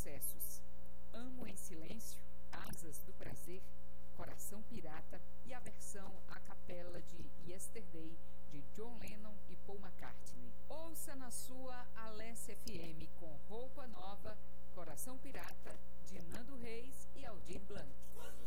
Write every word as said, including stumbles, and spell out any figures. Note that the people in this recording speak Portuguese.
sucessos: Amo em Silêncio, Asas do Prazer, Coração Pirata e a versão a capela de Yesterday, de John Lennon e Paul McCartney. Ouça na sua Alessia F M com Roupa Nova, Coração Pirata, de Nando Reis e Aldir Blanc.